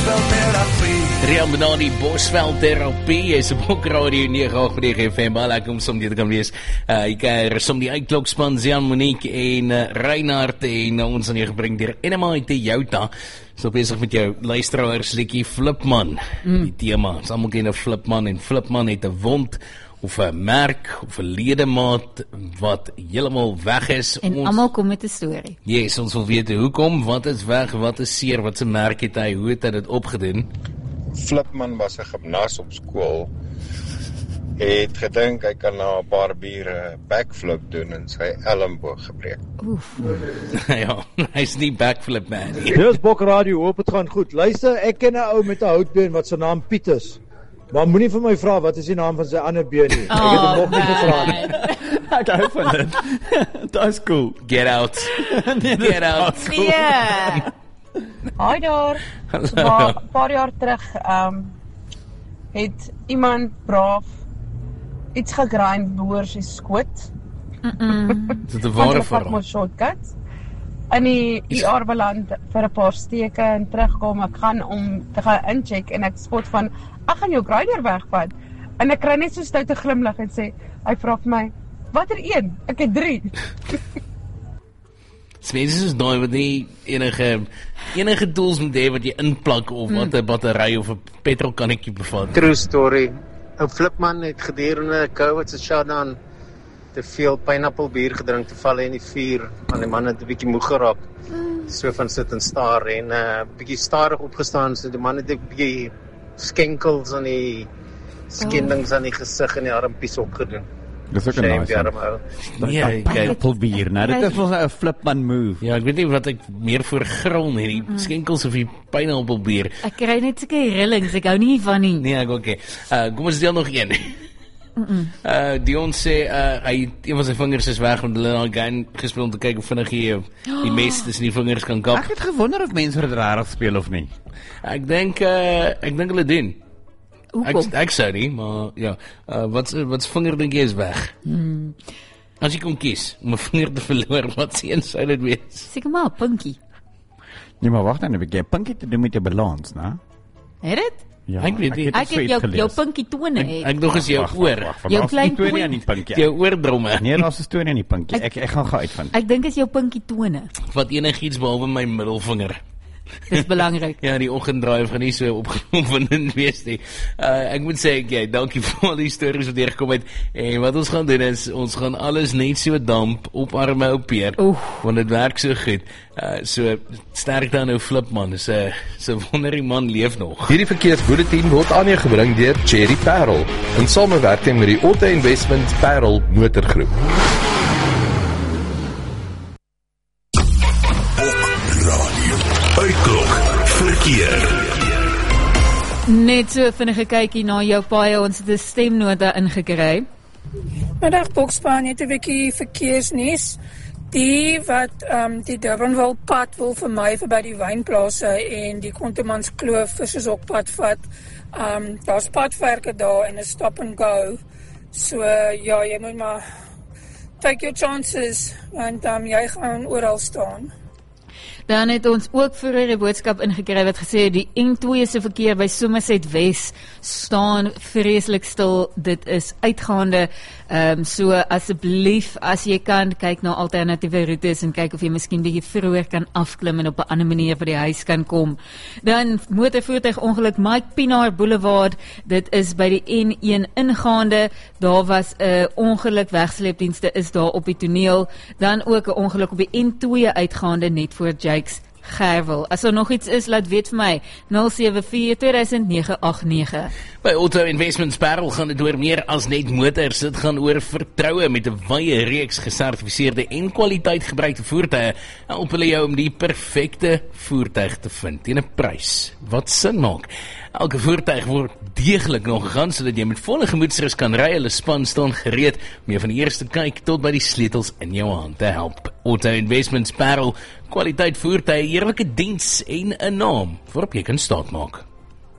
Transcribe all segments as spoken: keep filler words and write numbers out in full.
Bosveld terapie. Real Benani, Bosveld terapie, is op ook radio nege agt nege F M, baie lekker om som dit te kan wees. Uh, ek er som die uitklokspan, Zian, Monique en uh, Reinhard en uh, ons aan jou gebring dier N M I Toyota. So bezig met jou luisteraars, Likkie Flipman, mm. die thema, is allemaal ken een Flipman, en Flipman het een wond, of een merk, of een ledemaat, wat helemaal weg is. En ons, allemaal kom met een story. Yes, ons wil weet, hoekom, wat is weg, wat is seer, wat zijn merk het hy, hoe het hy dit opgedoen? Flipman was een gymnas op school, het gedink hy kan na 'n paar biere backflip doen en sy elleboog gebreek. Oef. Ja, hy is nie backflip man nie. Dit is Bok Radio, hoop het gaan goed. Luister, ek ken 'n ou met 'n houtbeen wat sy naam Piet is. Maar moenie vir my vra wat is die naam van sy ander been nie. Oh, ek het hom nog nie gevra nie. Ek hou van dit. Dat is cool. Get out. Get out. Nee. Hi daar. So, 'n paar jaar terug um, het iemand braaf iets gegrind boor sy skoot. Is dit 'n ware verhaal? Want shortcut. In die I R beland vir 'n paar steke en terugkom. Ek gaan om te gaan incheck en ek spot van, ek gaan jou grinder wegvat. En ek kry net so stoute glimlag en sê, hy vra vir my, watter een? Ek het drie. Mense is daai wat nie enige enige tools moet hê wat jy inplak of wat 'n battery of 'n petrolkannetjie bevat. True story. 'n Flipman het gedurende COVID se shutdown te veel pineapple bier gedrink te val in die vuur, want die man het 'n bietjie moeg geraak. So van sit en staar en 'n uh, bietjie stadig opgestaan, so die man het 'n bietjie skenkels aan die skendings aan die gesig en die armpies opgedoen. Dis ook 'n nice one. Ja, pineapple bier, nou dit is wel 'n Flipman move. Ja, ek weet nie wat ek meer voor gril nie, die mm. skenkels of die pineapple bier. Ek kry net sulke rillings, ek hou nie van nie. Nee, ek ook nie. Uh, kom ons deel nog een. Mm -mm. Uh, Dion sê, uh, hy, een van sy vingers is weg, want hulle nou gaan gespeel om te kyk of vinnig hy die mes tussen die vingers kan kap. Ek het gewonder of mense dit rarig speel of nie. Ek dink, uh, ek dink hulle doen. Hoekom? Ek, ek sou nie, maar ja, uh, wat wat vinger dink jy is weg? Hmm. As jy kon kies om 'n vinger te verloor, wat sien sou dit wees? Seker maar 'n pinkie. Nee, maar wag dan 'n bietjie. Pinkie te doen met jou balans, né? Het dit? Ja, ek weet nie. Ek het jou jou pinkie tone het. Ek, ek nog eens jou wacht, oor. Wacht, wacht, jou klein storie aan die pinkie. Jou oordromme. Nee, daar's 'n storie aan die pinkie. Ek ek gaan gou uitvind. Ek dink is jou pinkie tone. Wat enigiets behalwe my middelvinger. Dis belangrik. Ja, die oggenddraai gaan nie so opgewonde wees nie. Uh, ek moet sê, ek, ja, dankie vir al die stories wat hier gekom het. En wat ons gaan doen is, ons gaan alles net so damp oparme op Peer. Want dit werk so goed. Uh, so sterk dan nou Flipman. Dis 'n so wonder die man leef nog. Hierdie verkeersbulletin word aan jou gebring deur Cherry Parel in samewerking met die Auto Investment Parel Motorgroep. Uitklok verkeer. Net so vinnige kykie na jou paai, ons het 'n stemnota ingekry. Middag Bokspan, net 'n bietjie verkeersnuus. Die wat um, die Durbanville pad wil vermy vir by die wynplase en die Kontemans Kloof vissershokpad vat. Um, daar's padwerke daar en 'n stop and go. So ja, jy moet maar take your chances want um, jy gaan oral staan. Dan het ons ook vroeër 'n boodskap ingekry wat gesê het die N twee se verkeer by Somerset Wes staan vreeslik stil. Dit is uitgaande. Ehm um, so asseblief as jy kan kyk na alternatiewe roetes en kyk of jy miskien bietjie vroeër kan afklim en op 'n ander manier by die huis kan kom. Dan motorvoertuig ongeluk Mike Pinaar Boulevard. Dit is by die N een ingaande. Daar was 'n ongeluk, wegsleepdienste is daar op die toneel. Dan ook 'n ongeluk op die N twee uitgaande net voor Jakes Gerwel. As er nog iets is, laat weet vir my. nul sewe vier twee nege agt nege. By Auto Investments Parel gaan dit oor meer as net motors. Dit gaan oor vertroue met 'n wye reeks gesertifiseerde en kwaliteit gebruikte voertuie. Help hulle jou om die perfekte voertuig te vind teen 'n prys wat sin maak. Elke voertuig word deeglik nog gegaan sodat jy met volle gemoedsrus kan ry. Hulle span staan gereed om jou van die eerste kyk tot by die sleutels in jou hand te help. Auto Investments Parel, kwaliteit voertuie, eerlike diens en 'n naam waarop jy kan staat maak.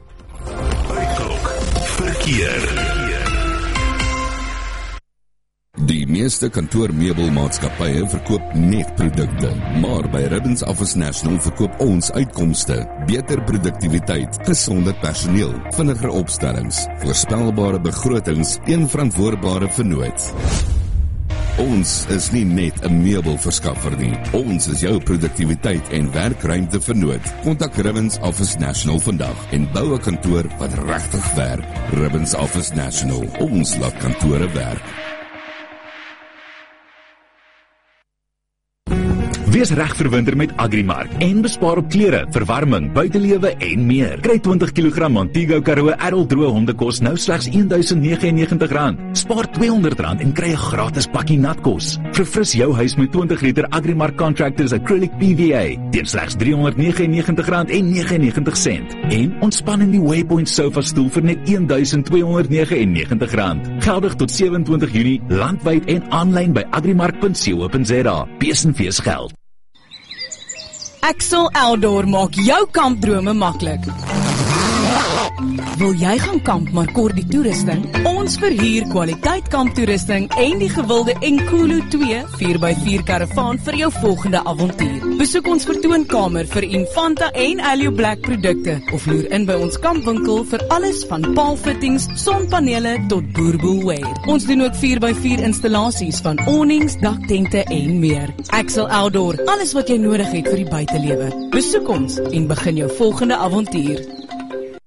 Uitklok verkeer. Die meeste kantoormeubelmaatskappye verkoop net produkte, maar by Ribbons Office National verkoop ons uitkomste, beter produktiwiteit, gesonde personeel, vinniger opstellings, voorspelbare begrotings, een verantwoordbare vennoot. Ons is nie net 'n meubelverskaffer nie. Ons is jou produktiwiteit en werkruimte vennoot. Kontak Ribbons Office National vandag en bou 'n kantoor wat regtig werk. Ribbons Office National. Ons laat kantore werk. Wees reg vir winter met Agrimark en bespaar op klere, verwarming, buitelewe en meer. Kry twintig kilogram Montego Karoo adult droë hondekos nou slegs een duisend negentig en negentig rand. Spaar tweehonderd rand en kry 'n gratis pakkie natkos. Verfris jou huis met twintig liter Agrimark Contractors Acrylic P V A teen slegs driehonderd negentig en negentig rand en negenennegentig sent. En ontspan in die Waypoint sofa stoel vir net een duisend tweehonderd negentig en negentig rand. Geldig tot sewe-en-twintig Junie landwyd en aanlyn by agrimark punt co punt za. Bees en fees geld. Axel Outdoor maak jou kampdrome maklik. Wil jy gaan kamp maar kort die toerusting? Ons verhuur kwaliteit kamptoerusting en die gewilde Enkulu twee vier by vier karavaan vir jou volgende avontuur. Besoek ons vertoonkamer vir Infanta en Alio Black produkte of loer in by ons kampwinkel vir alles van paalfittings, sonpanele tot boerboelwear. Ons doen ook vier by vier installasies van awnings, daktente en meer. Axel Outdoor, alles wat jy nodig het vir die buitelewe. Besoek ons en begin jou volgende avontuur.